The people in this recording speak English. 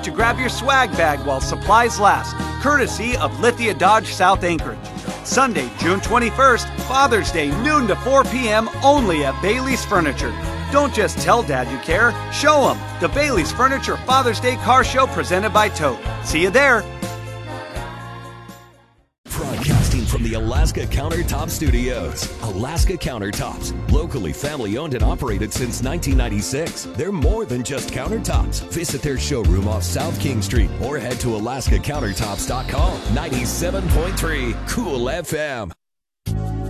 to grab your swag bag while supplies last, courtesy of Lithia Dodge South Anchorage. Sunday, June 21st, Father's Day, noon to 4 p.m. only at Bailey's Furniture. Don't just tell Dad you care, show him. The Bailey's Furniture Father's Day Car Show presented by Tote. See you there. Broadcasting from the Alaska Countertop Studios. Alaska Countertops, locally family owned and operated since 1996. They're more than just countertops. Visit their showroom off South King Street or head to alaskacountertops.com. 97.3 Cool FM.